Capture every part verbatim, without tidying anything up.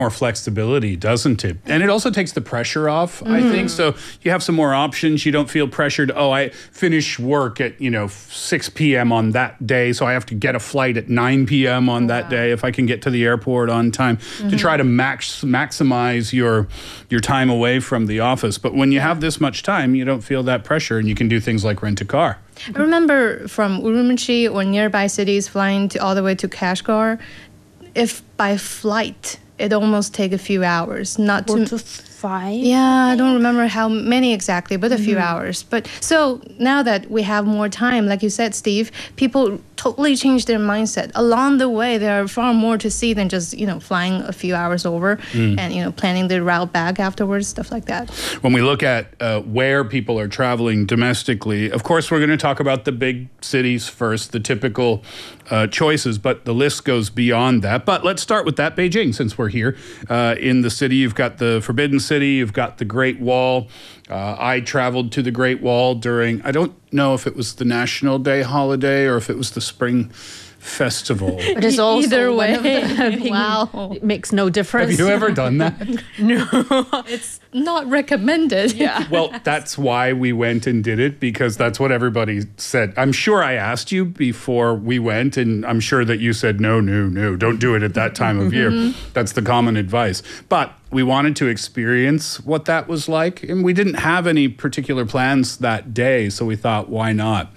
more flexibility, doesn't it? And it also takes the pressure off, mm. I think. So you have some more options. You don't feel pressured. Oh, I finish work at, you know, six p.m. on that day, so I have to get a flight at nine p.m. on that wow. day if I can get to the airport on time, mm-hmm. to try to max maximize your your time away from the office. But when you have this much time, you don't feel that pressure, and you can do things like rent a car. I remember from Urumqi or nearby cities flying to, all the way to Kashgar, if by flight, it almost take a few hours. Not Four to, to five. Yeah, I don't remember how many exactly, but a mm-hmm. few hours. But so now that we have more time, like you said, Steve, people totally change their mindset. Along the way, there are far more to see than just, you know, flying a few hours over mm. and, you know, planning the route back afterwards, stuff like that. When we look at uh, where people are traveling domestically, of course, we're going to talk about the big cities first, the typical uh, choices, but the list goes beyond that. But let's start with that, Beijing, since we're here uh, in the city. You've got the Forbidden City, you've got the Great Wall. Uh, I traveled to the Great Wall during, I don't know if it was the National Day holiday or if it was the Spring Festival. But it's also either way. Wow. It makes no difference. Have you ever done that? No. It's not recommended. Yeah. Well, that's why we went and did it, because that's what everybody said. I'm sure I asked you before we went, and I'm sure that you said, no, no, no, don't do it at that time of year. That's the common advice. But we wanted to experience what that was like, and we didn't have any particular plans that day, so we thought, why not?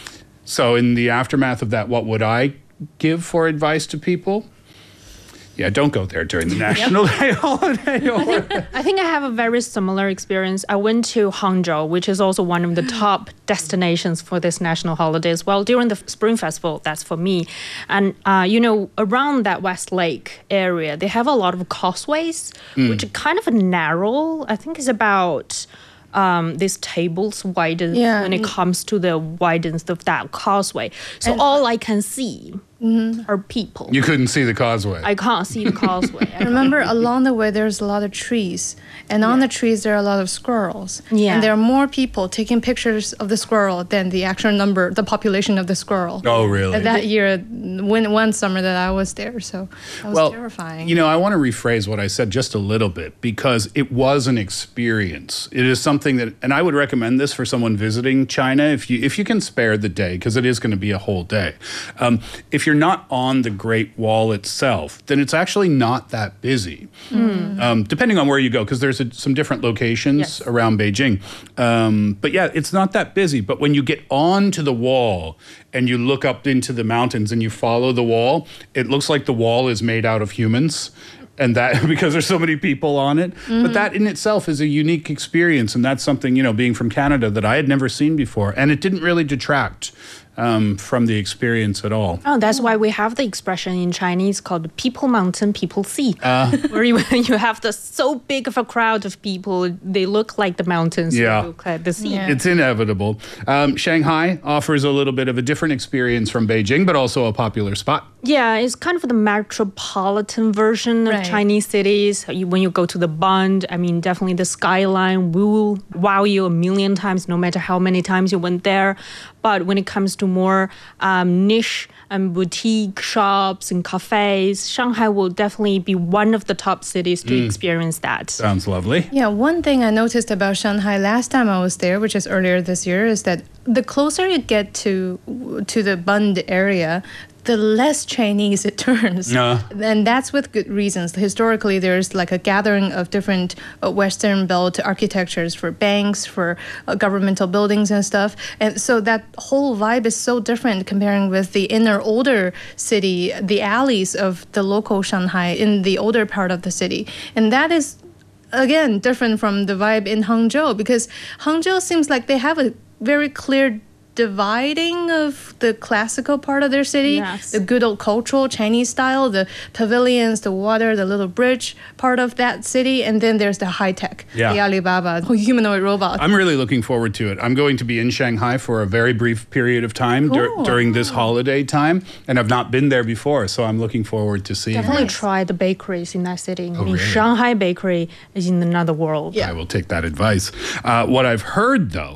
So in the aftermath of that, what would I give for advice to people? Yeah, don't go there during the National Day holiday. Or... I, think, I think I have a very similar experience. I went to Hangzhou, which is also one of the top destinations for this national holiday as well. During the Spring Festival, that's for me. And, uh, you know, around that West Lake area, they have a lot of causeways, mm. which are kind of narrow. I think it's about... Um, these tables widen yeah. when it comes to the widens of that causeway. So and all I can see mm-hmm. are people. You couldn't see the causeway. I can't see the causeway. I remember along the way there's a lot of trees, and on yeah. the trees there are a lot of squirrels. Yeah. And there are more people taking pictures of the squirrel than the actual number, the population of the squirrel. Oh, really? That year, when one summer that I was there, so that was well, terrifying. You know, I want to rephrase what I said just a little bit, because it was an experience. It is something that, and I would recommend this for someone visiting China, if you if you can spare the day, because it is going to be a whole day. Um, if you're not on the Great Wall itself, then it's actually not that busy, mm. um, depending on where you go, because there's a, some different locations yes. around Beijing. Um, but yeah, it's not that busy. But when you get onto the wall and you look up into the mountains and you follow the wall, it looks like the wall is made out of humans. And that, because there's so many people on it. Mm-hmm. But that in itself is a unique experience. And that's something, you know, being from Canada, that I had never seen before. And it didn't really detract um, from the experience at all. Oh, that's why we have the expression in Chinese called people mountain, people sea. Uh, where you, you have the so big of a crowd of people, they look like the mountains, yeah. they look like the sea. Yeah. It's inevitable. Um, Shanghai offers a little bit of a different experience from Beijing, but also a popular spot. Yeah, it's kind of the metropolitan version of right. Chinese cities. You, when you go to the Bund, I mean, definitely the skyline will wow you a million times, no matter how many times you went there. But when it comes to more um, niche and boutique shops and cafes, Shanghai will definitely be one of the top cities to mm. experience that. Sounds lovely. Yeah, one thing I noticed about Shanghai last time I was there, which is earlier this year, is that the closer you get to to the Bund area, the less Chinese it turns. Uh. And that's with good reasons. Historically, there's like a gathering of different uh, Western Belt architectures for banks, for uh, governmental buildings and stuff. And so that whole vibe is so different comparing with the inner older city, the alleys of the local Shanghai in the older part of the city. And that is, again, different from the vibe in Hangzhou, because Hangzhou seems like they have a very clear dividing of the classical part of their city, yes. the good old cultural Chinese style, the pavilions, the water, the little bridge part of that city, and then there's the high tech, yeah. the Alibaba humanoid robot. I'm really looking forward to it. I'm going to be in Shanghai for a very brief period of time cool. dur- during this holiday time, and I've not been there before, so I'm looking forward to seeing Definitely it. try the bakeries in that city. Oh, I mean, really? Shanghai bakery is in another world. Yeah. I will take that advice. Uh, what I've heard, though,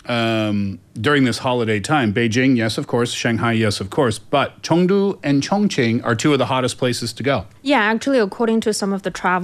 um, during this holiday time. Beijing, yes, of course. Shanghai, yes, of course. But Chengdu and Chongqing are two of the hottest places to go. Yeah, actually, according to some of the travel